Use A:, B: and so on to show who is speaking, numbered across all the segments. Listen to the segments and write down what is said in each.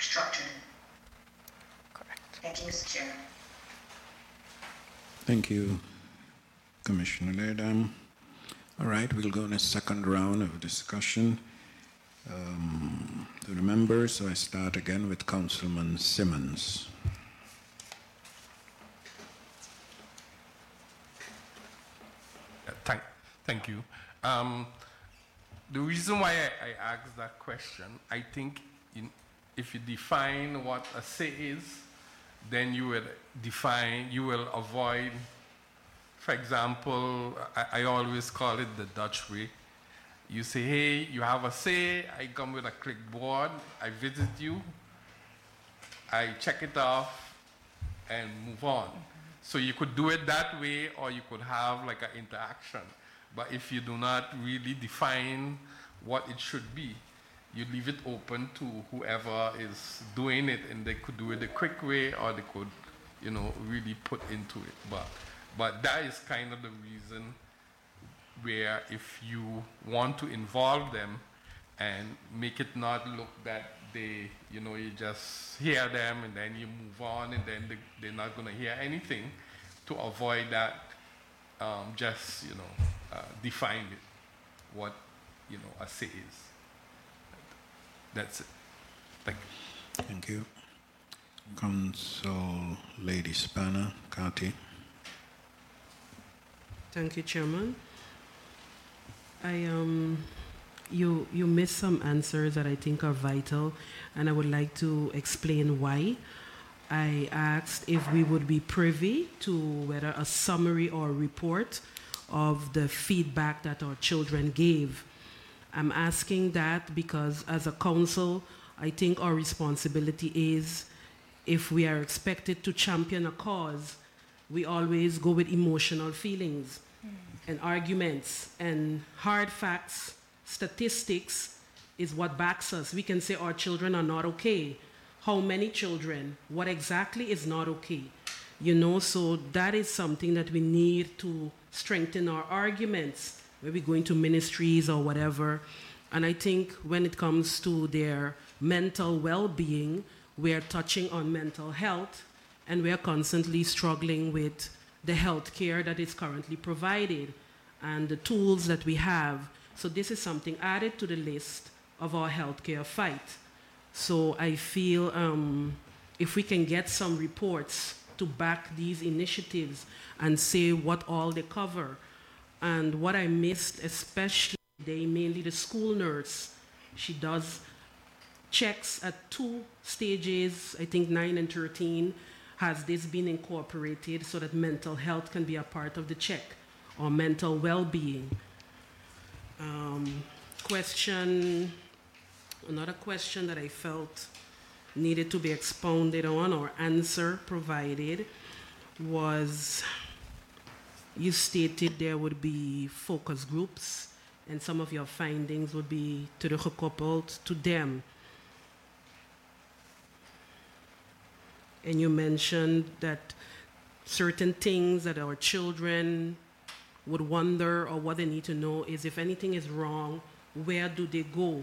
A: structured.
B: Correct.
A: Thank you, Mr. Chair.
C: Thank you, Commissioner Laird. All right, we'll go in a second round of discussion to the members. So I start again with Councilman Simmons.
D: Thank you. The reason why I asked that question, I think if you define what a say is, then you will avoid, for example, I always call it the Dutch way. You say, hey, you have a say, I come with a clipboard, I visit you, I check it off, and move on. So you could do it that way, or you could have like an interaction. But if you do not really define what it should be, you leave it open to whoever is doing it, and they could do it the quick way, or they could, really put into it. But that is kind of the reason where if you want to involve them and make it not look that they, you just hear them and then you move on and then they're not going to hear anything, to avoid that, define it, what, a say is. That's it. Thank you.
C: Thank you. Council Lady Spanner, Kati.
E: Thank you, Chairman. You missed some answers that I think are vital, and I would like to explain why. I asked if we would be privy to whether a summary or report of the feedback that our children gave. I'm asking that because as a council, I think our responsibility is, if we are expected to champion a cause, we always go with emotional feelings and arguments, and hard facts, statistics is what backs us. We can say our children are not okay. How many children? What exactly is not okay? So that is something that we need to strengthen our arguments, maybe going to ministries or whatever. And I think when it comes to their mental well-being, we're touching on mental health, and we're constantly struggling with the health care that is currently provided and the tools that we have. So this is something added to the list of our healthcare fight. So I feel if we can get some reports to back these initiatives and say what all they cover. And what I missed, especially today, mainly the school nurse, she does checks at 2 stages, I think 9 and 13. Has this been incorporated so that mental health can be a part of the check, or mental well-being? Another question that I felt needed to be expounded on or answer provided was, you stated there would be focus groups and some of your findings would be teruggekoppeld to them. And you mentioned that certain things that our children would wonder, or what they need to know is, if anything is wrong, where do they go?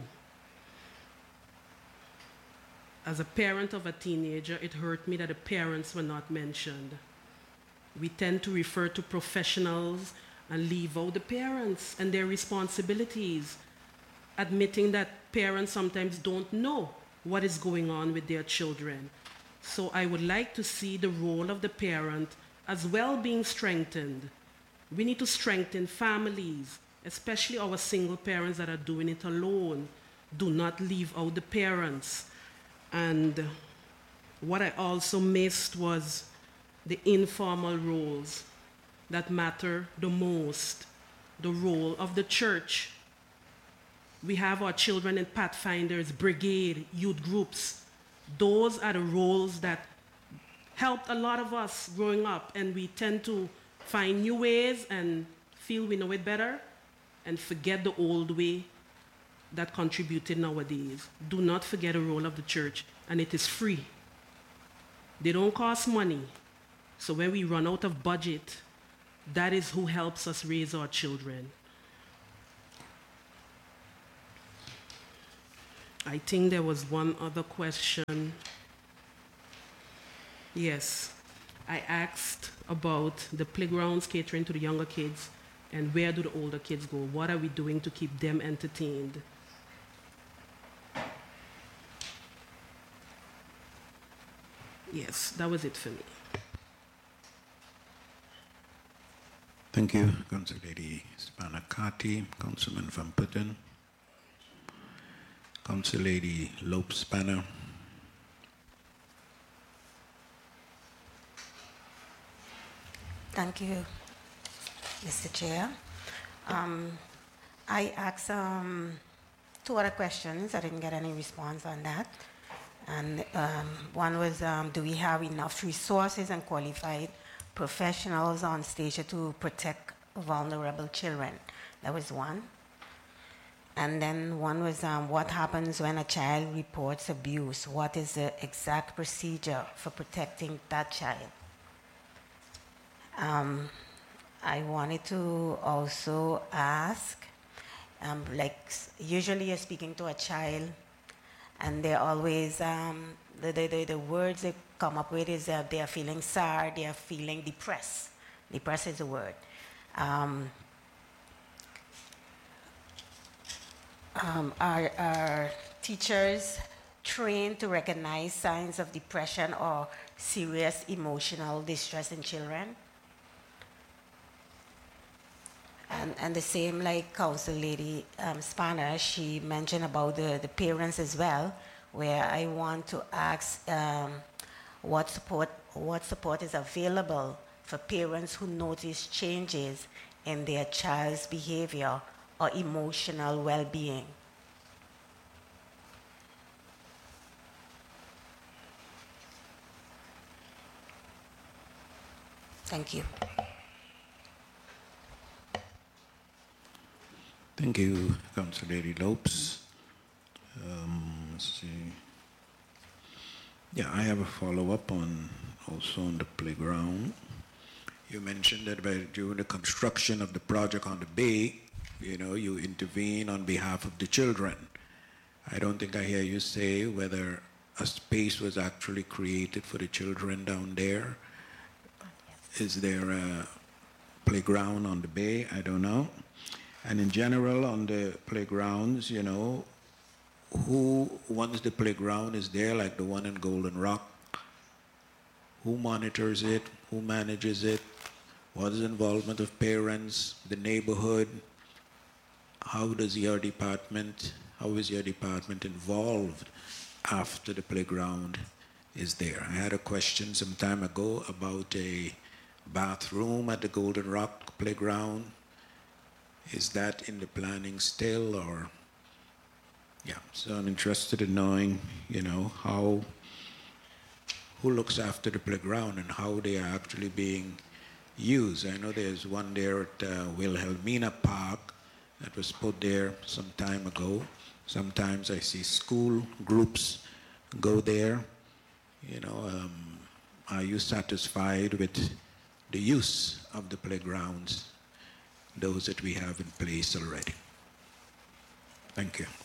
E: As a parent of a teenager, it hurt me that the parents were not mentioned. We tend to refer to professionals and leave out the parents and their responsibilities, admitting that parents sometimes don't know what is going on with their children. So I would like to see the role of the parent as well being strengthened. We need to strengthen families, especially our single parents that are doing it alone. Do not leave out the parents. And what I also missed was the informal roles that matter the most. The role of the church. We have our children in Pathfinders, Brigade, youth groups. Those are the roles that helped a lot of us growing up, and we tend to find new ways and feel we know it better and forget the old way that contributed nowadays. Do not forget the role of the church, and it is free. They don't cost money. So when we run out of budget, that is who helps us raise our children. I think there was one other question. Yes, I asked about the playgrounds catering to the younger kids and where do the older kids go? What are we doing to keep them entertained? Yes, that was it for me.
C: Thank you, Council Lady Spanakati, Councilman Van Putten, Council Lady Lope-Spanner.
B: Thank you, Mr. Chair. I asked two other questions. I didn't get any response on that. And one was, do we have enough resources and qualified professionals on station to protect vulnerable children? That was one. And then one was, what happens when a child reports abuse? What is the exact procedure for protecting that child? I wanted to also ask, usually you're speaking to a child, and they're always, the words they come up with is they are feeling sad, they are feeling depressed. Depressed is the word. Are teachers trained to recognize signs of depression or serious emotional distress in children? And the same like Council Lady Spanner, she mentioned about the parents as well, where I want to ask what support is available for parents who notice changes in their child's behavior or emotional well-being. Thank you.
C: Thank you, Council Lady Lopes. Let's see. Yeah, I have a follow-up also on the playground. You mentioned that during the construction of the project on the bay, you intervene on behalf of the children. I don't think I hear you say whether a space was actually created for the children down there. Is there a playground on the bay? I don't know. And in general, on the playgrounds, who, once the playground is there, like the one in Golden Rock, who monitors it, who manages it, what is the involvement of parents, the neighborhood, how is your department involved after the playground is there? I had a question some time ago about a bathroom at the Golden Rock playground. Is that in the planning still, or? Yeah, so I'm interested in knowing, who looks after the playground and how they are actually being used. I know there's one there at Wilhelmina Park that was put there some time ago. Sometimes I see school groups go there. Are you satisfied with the use of the playgrounds, those that we have in place already? Thank you.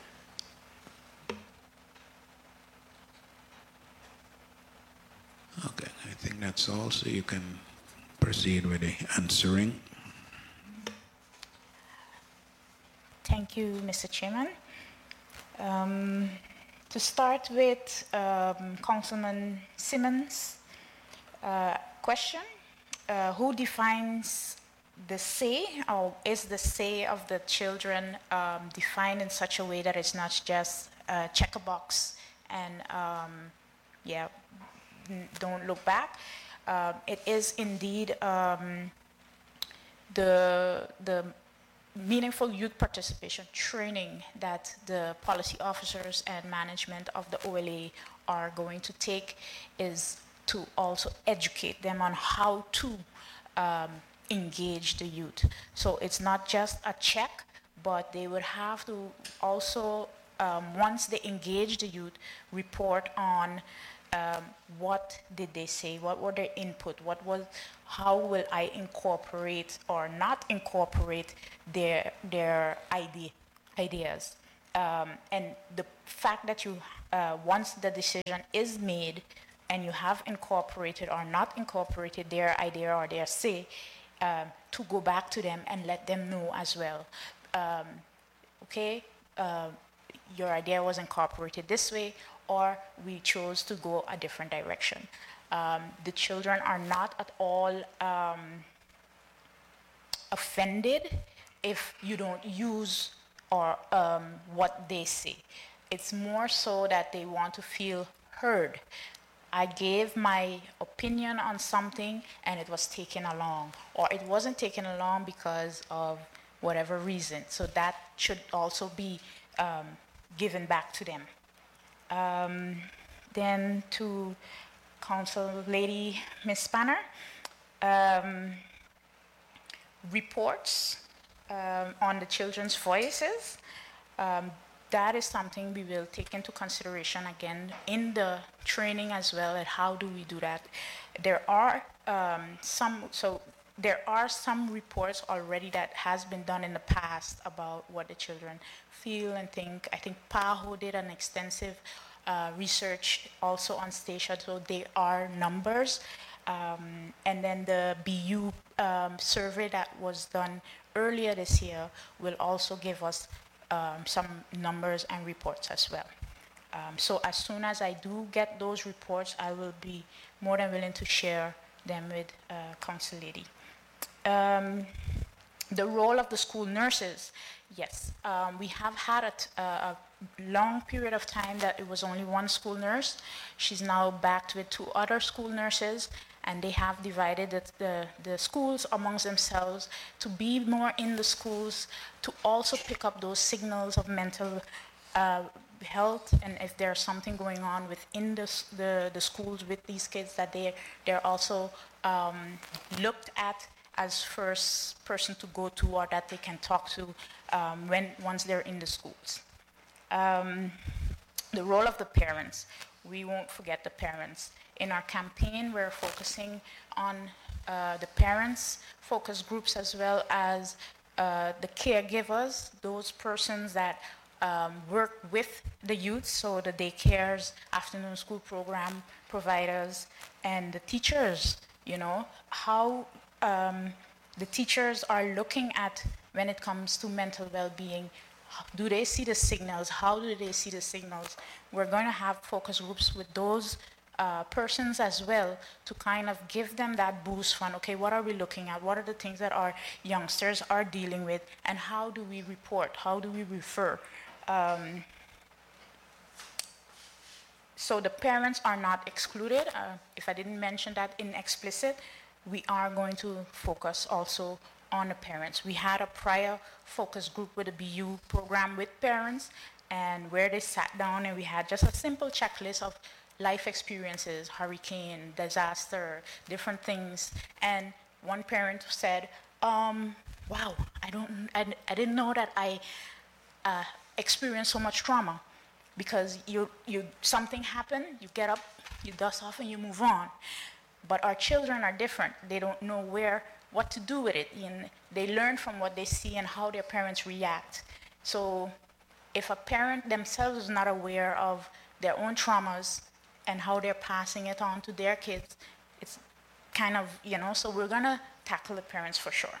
C: Okay, I think that's all, so you can proceed with the answering.
A: Thank you, Mr. Chairman. To start with Councilman Simmons' question, who defines the say, or is the say of the children defined in such a way that it's not just check a box and don't look back? It is indeed the meaningful youth participation training that the policy officers and management of the OLA are going to take, is to also educate them on how to engage the youth. So it's not just a check, but they would have to also, once they engage the youth, report on what did they say, what were their input, how will I incorporate or not incorporate their ideas. And the fact that you, once the decision is made and you have incorporated or not incorporated their idea or their say, to go back to them and let them know as well. Okay, your idea was incorporated this way, or we chose to go a different direction. The children are not at all offended if you don't use or what they say. It's more so that they want to feel heard. I gave my opinion on something and it was taken along, or it wasn't taken along because of whatever reason. So that should also be given back to them. Then to Council Lady Ms. Spanner, reports on the children's voices. That is something we will take into consideration again in the training as well. And how do we do that? There are there are some reports already that has been done in the past about what the children feel and think. I think PAHO did an extensive research also on Statia, so there are numbers. And then the BU survey that was done earlier this year will also give us some numbers and reports as well. So as soon as I do get those reports, I will be more than willing to share them with Council Lady. The role of the school nurses, yes. We have had a long period of time that it was only one school nurse. She's now backed with 2 other school nurses, and they have divided the schools amongst themselves to be more in the schools, to also pick up those signals of mental health, and if there's something going on within the schools with these kids, that they're also looked at as first person to go to, or that they can talk to once they're in the schools. The role of the parents, we won't forget the parents. In our campaign, we're focusing on the parents, focus groups, as well as the caregivers, those persons that work with the youth, so the daycares, afternoon school program providers, and the teachers, you know, how the teachers are looking at when it comes to mental well-being. Do they see the signals? How do they see the signals? We're going to have focus groups with those persons as well, to kind of give them that boost from, okay, what are we looking at? What are the things that our youngsters are dealing with? And how do we report? How do we refer? So the parents are not excluded. If I didn't mention that in explicit, we are going to focus also on the parents. We had a prior focus group with the BU program with parents, and where they sat down and we had just a simple checklist of life experiences, hurricane, disaster, different things. And one parent said, wow, I didn't know that I experienced so much trauma, because something happened, you get up, you dust off, and you move on. But our children are different. They don't know what to do with it. And they learn from what they see and how their parents react. So if a parent themselves is not aware of their own traumas and how they're passing it on to their kids, it's kind of, so we're gonna tackle the parents for sure.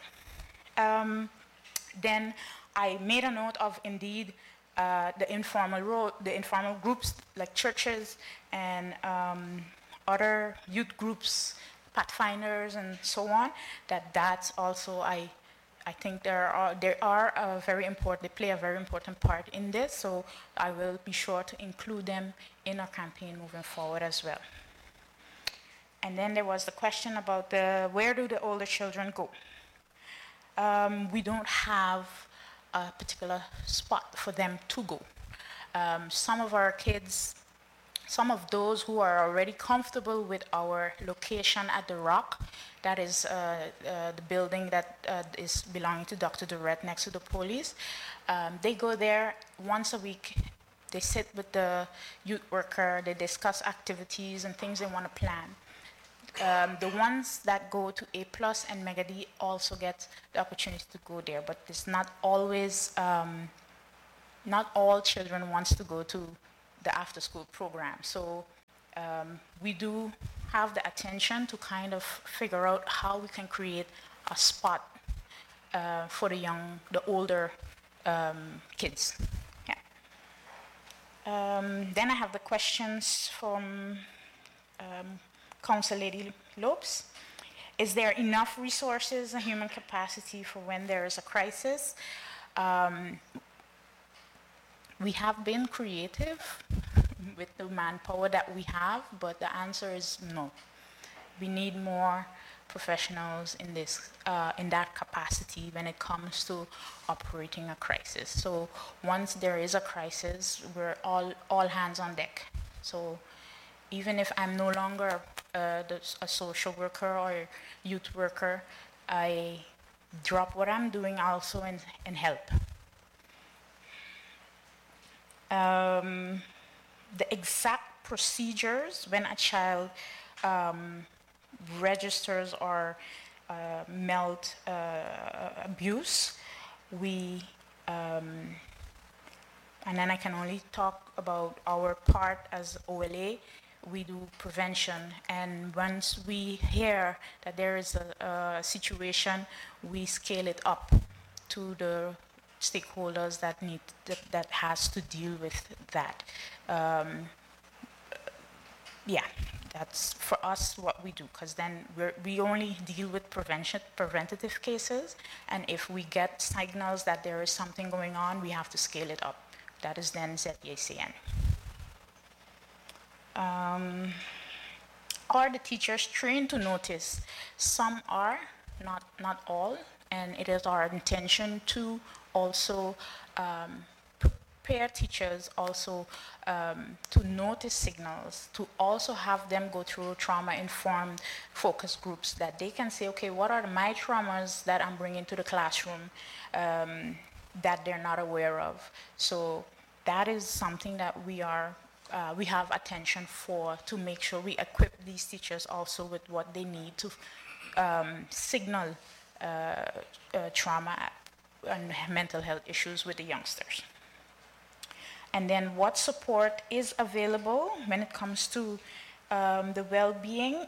A: Then I made a note of, indeed, the informal groups like churches and other youth groups, Pathfinders and so on, that's also, I think they are very important, they play a very important part in this, so I will be sure to include them in our campaign moving forward as well. And then there was the question about where do the older children go? We don't have a particular spot for them to go. Some of our kids, some of those who are already comfortable with our location at the Rock, that is the building that is belonging to Dr. Durrett next to the police, they go there once a week. They sit with the youth worker, they discuss activities and things they want to plan. The ones that go to A+ and Mega D also get the opportunity to go there, but it's not always not all children wants to go to the after-school program. So we do have the attention to kind of figure out how we can create a spot for the older kids. Yeah. Then I have the questions from Council Lady Lopes. Is there enough resources and human capacity for when there is a crisis? We have been creative with the manpower that we have, but the answer is no. We need more professionals in that capacity when it comes to operating a crisis. So once there is a crisis, we're all hands on deck. So even if I'm no longer a social worker or youth worker, I drop what I'm doing also and help. The exact procedures when a child registers or melt abuse, and then I can only talk about our part as OLA. We do prevention, and once we hear that there is a situation, we scale it up to the stakeholders that has to deal with that. Yeah, that's for us what we do, because then we only deal with preventative cases, and if we get signals that there is something going on, we have to scale it up. That is then ZEACN. Are the teachers trained to notice? Some are, not all, and it is our intention to also prepare teachers also to notice signals, to also have them go through trauma-informed focus groups that they can say, okay, what are my traumas that I'm bringing to the classroom that they're not aware of? So that is something that we have attention for, to make sure we equip these teachers also with what they need to signal trauma and mental health issues with the youngsters. And then what support is available when it comes to the well-being?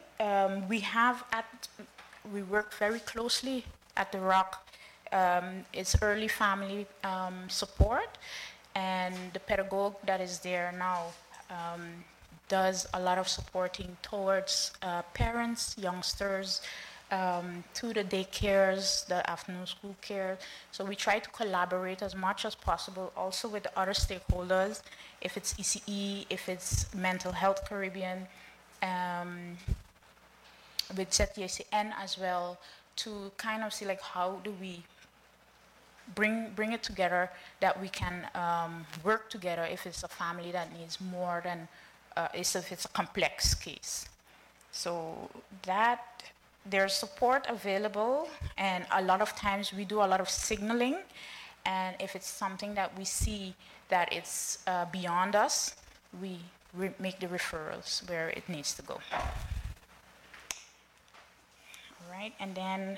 A: We work very closely at the Rock. It's early family support, and the pedagogue that is there now does a lot of supporting towards parents, youngsters, to the daycares, the afternoon school care. So we try to collaborate as much as possible also with the other stakeholders, if it's ECE, if it's Mental Health Caribbean, with ZEACN as well, to kind of see like how do we bring it together, that we can work together if it's a family that needs more than, if it's a complex case. So that there's support available, and a lot of times we do a lot of signaling, and if it's something that we see that it's beyond us, we make the referrals where it needs to go. All right, and then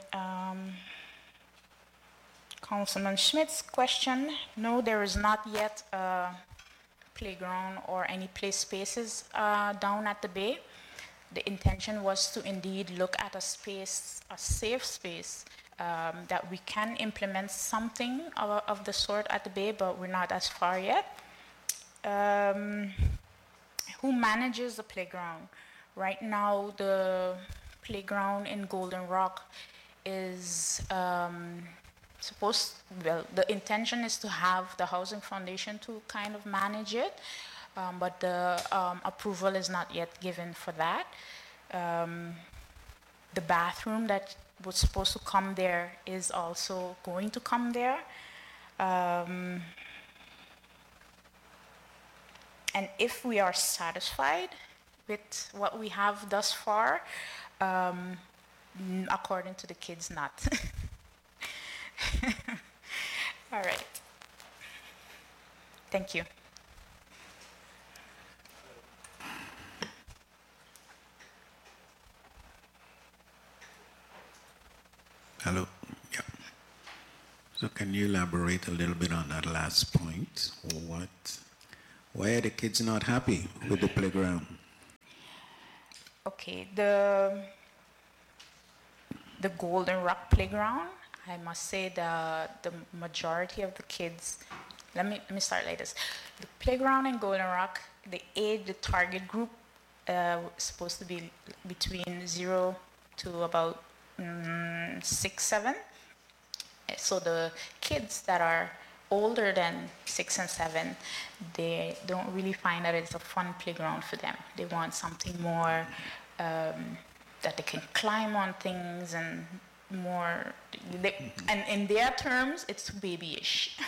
A: Councilman Schmidt's question. No, there is not yet a playground or any play spaces down at the Bay. The intention was to indeed look at a space, a safe space, that we can implement something of the sort at the Bay, but we're not as far yet. Who manages the playground? Right now, the playground in Golden Rock is the intention is to have the Housing Foundation to kind of manage it. But the approval is not yet given for that. The bathroom that was supposed to come there is also going to come there. And if we are satisfied with what we have thus far, according to the kids, not. All right. Thank you.
C: Hello. Yeah. So can you elaborate a little bit on that last point? Why are the kids not happy with the playground?
A: Okay, the Golden Rock playground, I must say the majority of the kids, let me start like this. The playground in Golden Rock, the target group is supposed to be between 0 to about 6, 7. So the kids that are older than 6 and 7, they don't really find that it's a fun playground for them. They want something more that they can climb on things and more, and in their terms, it's babyish.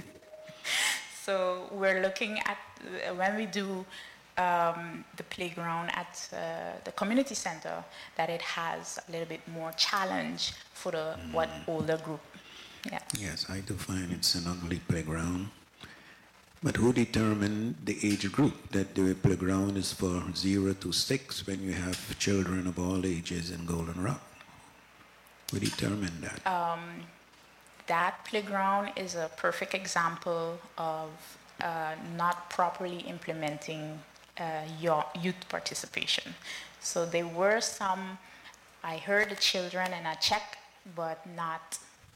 A: So we're looking at, when we do the playground at the community center, that it has a little bit more challenge for the what older group. Yeah.
C: Yes, I do find it's an ugly playground. But who determined the age group that the playground is for 0 to 6 when you have children of all ages in Golden Rock? Who determined that?
A: That playground is a perfect example of not properly implementing your youth participation. So there were some, I heard the children and I checked, but not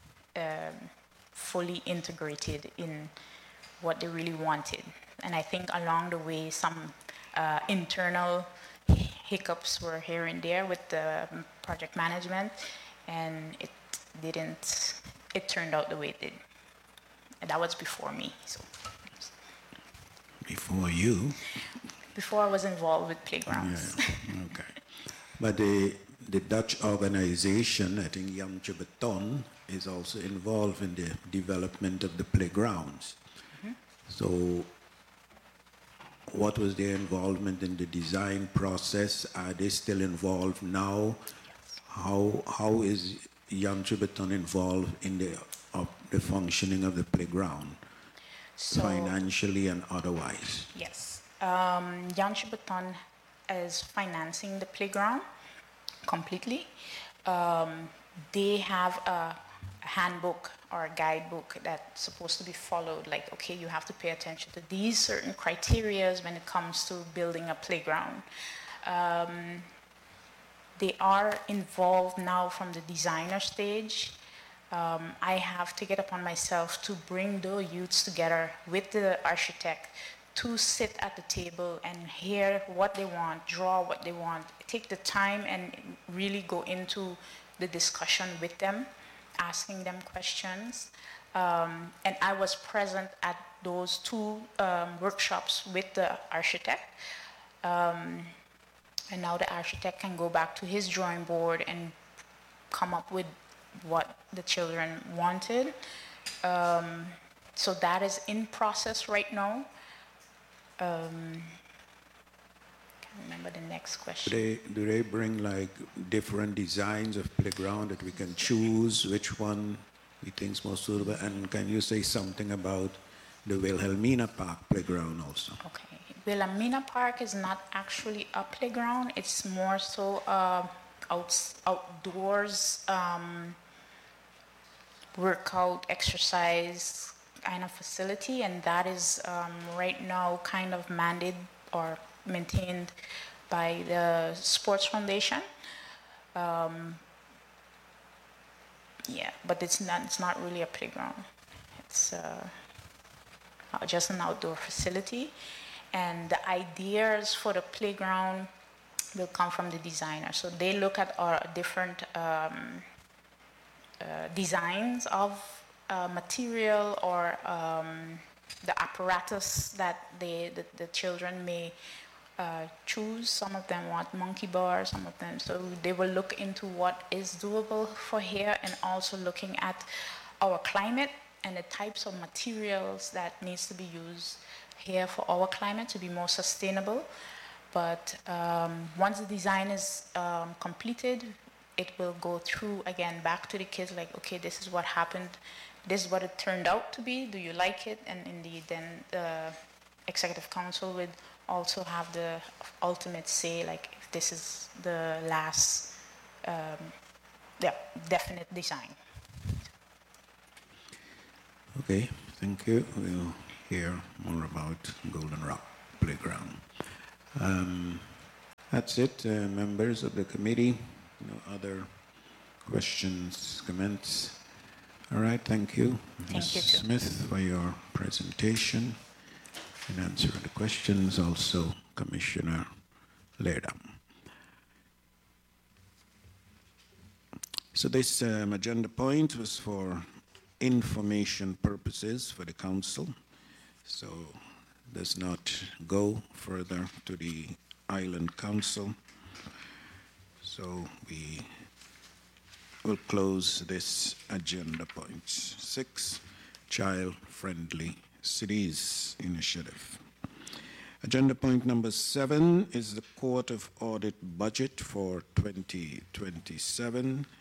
A: fully integrated in what they really wanted. And I think along the way, some internal hiccups were here and there with the project management, and it turned out the way it did. And that was before me. So.
C: Before you?
A: Before I was involved with playgrounds.
C: Yeah, okay. But the Dutch organization, I think Jantje Beton, is also involved in the development of the playgrounds. Mm-hmm. So what was their involvement in the design process? Are they still involved now? Yes. How is Jantje Beton involved in the functioning of the playground, so, financially and otherwise?
A: Yes. Jantje Beton is financing the playground completely. They have a handbook or a guidebook that's supposed to be followed, like, okay, you have to pay attention to these certain criteria when it comes to building a playground. They are involved now from the designer stage. I have to get upon myself to bring the youths together with the architect to sit at the table and hear what they want, draw what they want, take the time and really go into the discussion with them, asking them questions. And I was present at those 2 workshops with the architect. And now the architect can go back to his drawing board and come up with what the children wanted. So that is in process right now. Can't remember the next question.
C: Do they bring like different designs of playground that we can choose which one we think is most suitable? And can you say something about the Wilhelmina Park playground also?
A: Okay. Wilhelmina Park is not actually a playground. It's more so outdoors workout, exercise kind of facility, and that is right now kind of mandated or maintained by the Sports Foundation. Yeah, but it's not really a playground. It's just an outdoor facility, and the ideas for the playground will come from the designer. So they look at our different designs of material or the apparatus that the children may choose. Some of them want monkey bars, some of them. So they will look into what is doable for here, and also looking at our climate and the types of materials that needs to be used here for our climate to be more sustainable. But once the design is completed, it will go through again back to the kids, like, okay, this is what happened, this is what it turned out to be, do you like it? And indeed then the executive council would also have the ultimate say, like, if this is the last definite design.
C: Okay, thank you. We'll hear more about Golden Rock Playground. That's it, members of the committee. No other questions, comments? All right, thank you,
A: Thank you,
C: Ms.
A: too.
C: Smith, for your presentation and answering the questions. Also, Commissioner Ledam. So this agenda point was for information purposes for the council, so does not go further to the Island Council. So we will close this agenda point. 6, Child-Friendly Cities Initiative. Agenda point number 7 is the Court of Audit budget for 2027.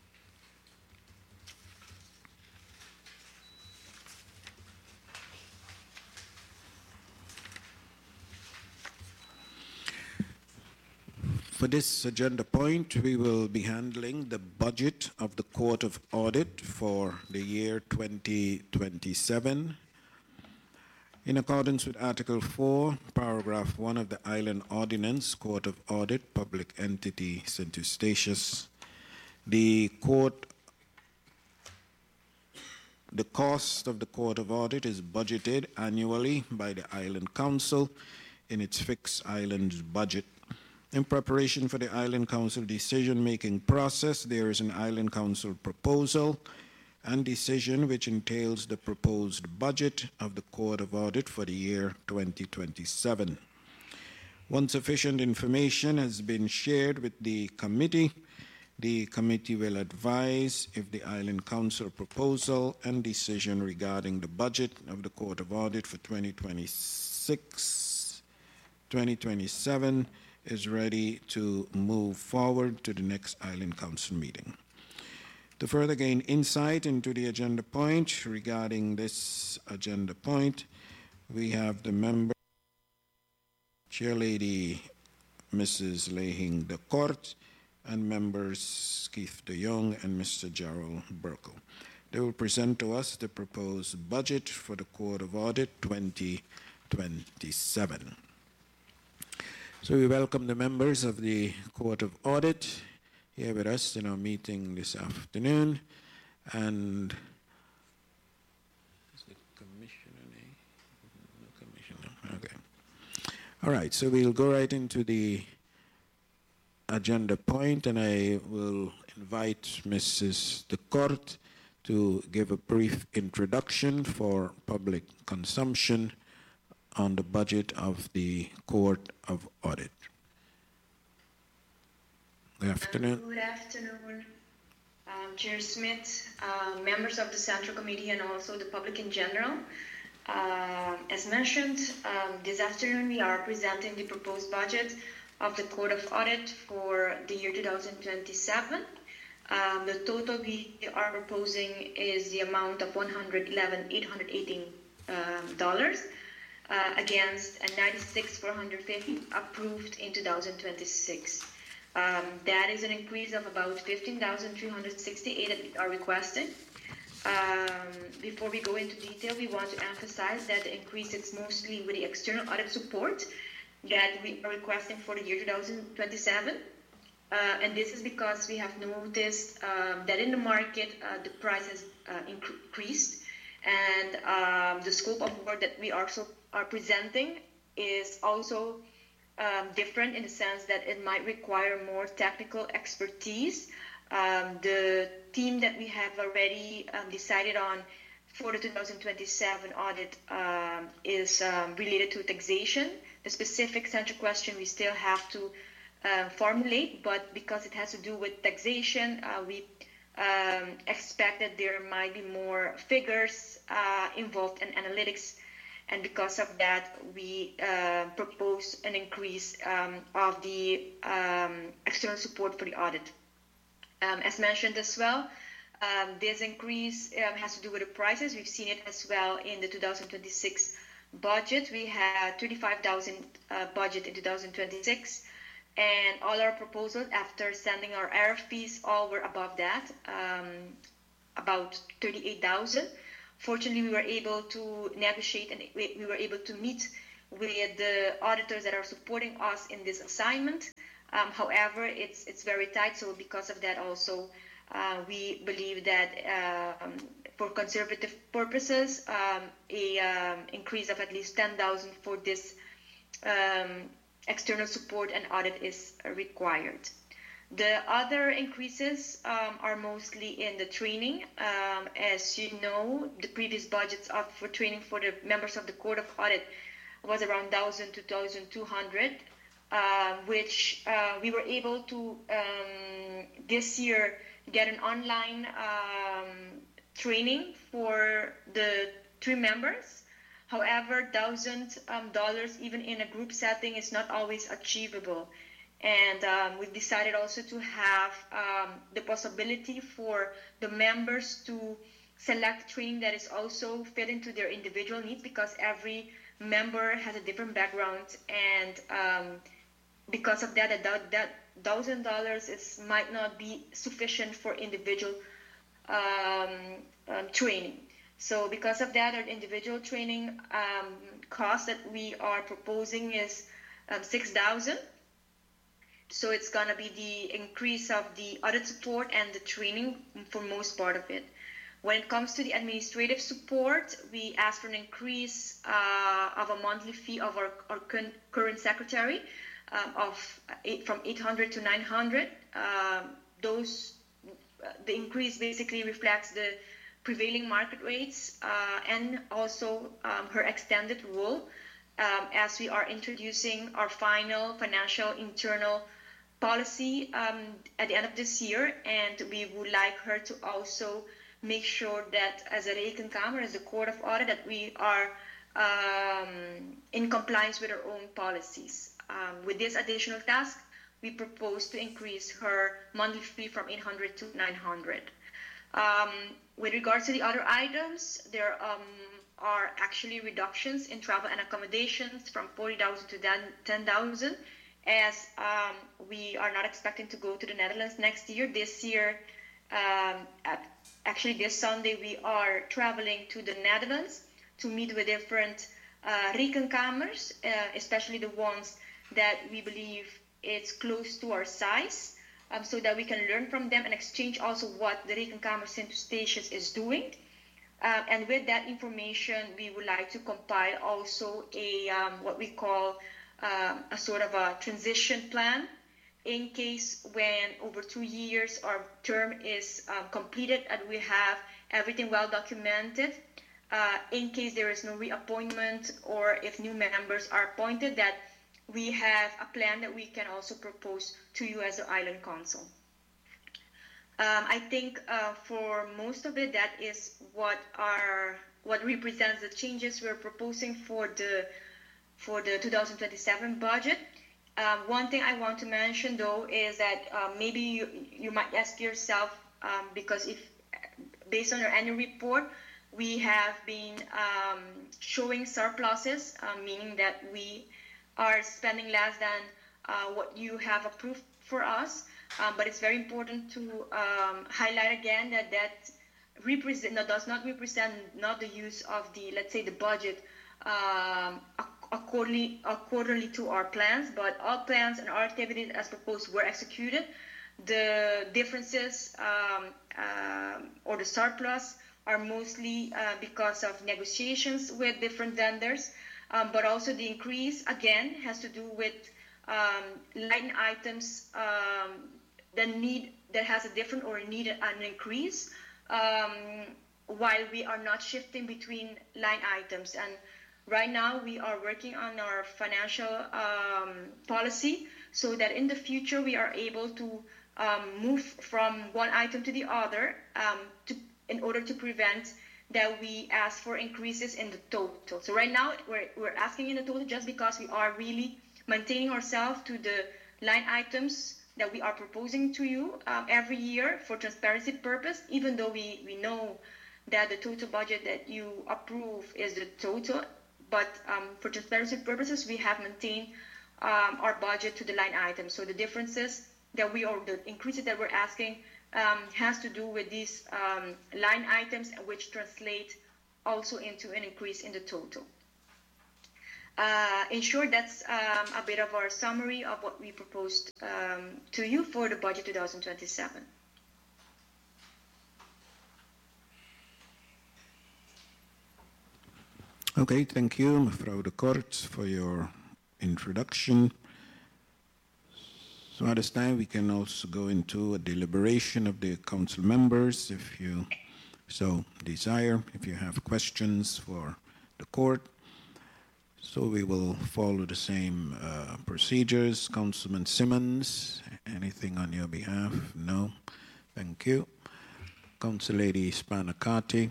C: For this agenda point, we will be handling the budget of the Court of Audit for the year 2027. In accordance with Article 4, Paragraph 1 of the Island Ordinance, Court of Audit, Public Entity, St. Eustatius, the cost of the Court of Audit is budgeted annually by the Island Council in its fixed island budget. In preparation for the Island Council decision-making process, there is an Island Council proposal and decision which entails the proposed budget of the Court of Audit for the year 2027. Once sufficient information has been shared with the committee will advise if the Island Council proposal and decision regarding the budget of the Court of Audit for 2026-2027 is ready to move forward to the next Island Council meeting. To further gain insight into the agenda point regarding this agenda point, we have the member, Chairlady Mrs. Lehing de Kort, and members Keith de Jong and Mr. Gerald Burkle. They will present to us the proposed budget for the Court of Audit 2027. So we welcome the members of the Court of Audit here with us in our meeting this afternoon. And is the commissioner name? No commissioner. Okay. All right, so we'll go right into the agenda point, and I will invite Mrs. de Kort to give a brief introduction for public consumption on the budget of the Court of Audit. Good afternoon.
F: Good afternoon, Chair Smith, members of the Central Committee, and also the public in general. As mentioned, this afternoon we are presenting the proposed budget of the Court of Audit for the year 2027. The total we are proposing is the amount of $111,818 against a $96,450 approved in 2026. That is an increase of about $15,368 that we are requesting. Before we go into detail, we want to emphasize that the increase is mostly with the external audit support that we are requesting for the year 2027. And this is because we have noticed that in the market, the price has increased, and the scope of work that we also are presenting is also different in the sense that it might require more technical expertise. The team that we have already decided on for the 2027 audit is related to taxation. The specific central question we still have to formulate, but because it has to do with taxation, we expect that there might be more figures involved in analytics, and because of that, we propose an increase of the external support for the audit. As mentioned as well, this increase has to do with the prices. We've seen it as well in the 2026 budget. We had $35,000 budget in 2026, and all our proposals after sending our RFPs all were above that, about $38,000. Fortunately, we were able to negotiate and we were able to meet with the auditors that are supporting us in this assignment. However, it's very tight, so because of that also, we believe that for conservative purposes, a increase of at least 10,000 for this external support and audit is required. The other increases are mostly in the training. As you know, the previous budgets for training for the members of the Court of Audit was around 1,000 to 1,200, which we were able to this year get an online training for the 3 members. However, $1,000 even in a group setting is not always achievable. And we've decided also to have the possibility for the members to select training that is also fit into their individual needs, because every member has a different background, and because of that $1,000 might not be sufficient for individual training. So because of that, our individual training cost that we are proposing is $6,000. So it's going to be the increase of the audit support and the training for most part of it. When it comes to the administrative support, we asked for an increase of a monthly fee of our current secretary from 800 to 900. The increase basically reflects the prevailing market rates and also her extended role as we are introducing our final financial internal policy at the end of this year, and we would like her to also make sure that as a Rekenkamer, as the Court of Audit, that we are in compliance with our own policies. With this additional task, we propose to increase her monthly fee from 800 to 900. With regards to the other items, there are actually reductions in travel and accommodations from 40,000 to 10,000, as we are not expecting to go to the Netherlands next year. This year, actually this Sunday, we are traveling to the Netherlands to meet with different Rekenkamers, especially the ones that we believe it's close to our size, so that we can learn from them and exchange also what the Rekenkamer Sint-Eustatius is doing. And with that information, we would like to compile also a what we call a sort of a transition plan in case when over 2 years our term is completed and we have everything well documented, in case there is no reappointment or if new members are appointed, that we have a plan that we can also propose to you as the Island Council. I think for most of it, that is what represents the changes we're proposing for the 2027 budget. One thing I want to mention though is that maybe you might ask yourself, because if based on our annual report, we have been showing surpluses, meaning that we are spending less than what you have approved for us. But it's very important to highlight again that does not represent not the use of the, let's say, the budget accordingly to our plans, but all plans and our activities as proposed were executed. The differences or the surplus are mostly because of negotiations with different vendors, but also the increase again has to do with line items that has a different or need an increase, while we are not shifting between line items. And right now we are working on our financial policy so that in the future we are able to move from one item to the other in order to prevent that we ask for increases in the total. So right now we're asking in the total just because we are really maintaining ourselves to the line items that we are proposing to you every year for transparency purpose, even though we know that the total budget that you approve is the total, but for transparency purposes, we have maintained our budget to the line items. So the differences that the increases that we're asking has to do with these line items, which translate also into an increase in the total. In short, that's a bit of our summary of what we proposed to you for the budget 2027.
C: Okay, thank you, Mevrouw de Kort, for your introduction. So at this time, we can also go into a deliberation of the council members, if you so desire, if you have questions for the court. So we will follow the same procedures. Councilman Simmons, anything on your behalf? No? Thank you. Council Lady Spanakati.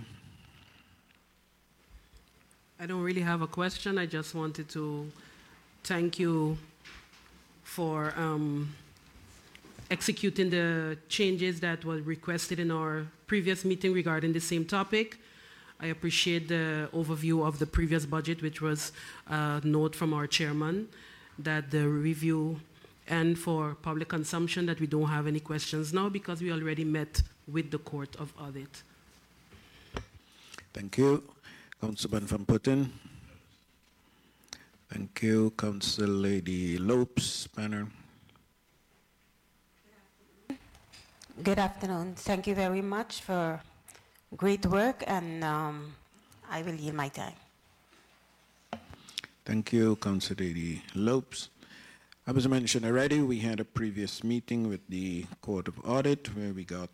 E: I don't really have a question. I just wanted to thank you for executing the changes that were requested in our previous meeting regarding the same topic. I appreciate the overview of the previous budget, which was a note from our chairman that the review and for public consumption that we don't have any questions now because we already met with the Court of Audit.
C: Thank you. Councilman Van Putten. Thank you. Council Lady Lopes, Banner.
B: Good afternoon. Thank you very much for great work, and I will yield my time.
C: Thank you, Council Lady Lopes. As I mentioned already, we had a previous meeting with the Court of Audit where we got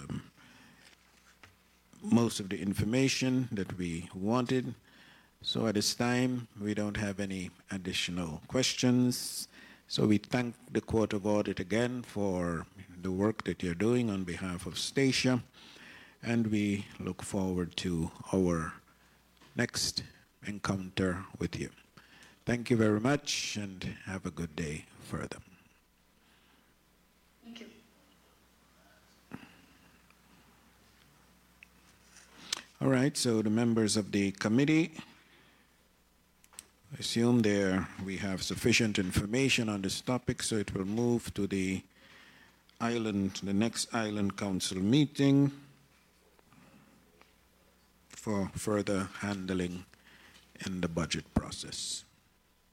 C: most of the information that we wanted. So at this time, we don't have any additional questions. So we thank the Court of Audit again for the work that you're doing on behalf of Statia, and we look forward to our next encounter with you. Thank you very much, and have a good day further.
F: Thank you.
C: All right, so the members of the committee, I assume we have sufficient information on this topic, so it will move to the next Island Council meeting for further handling in the budget process.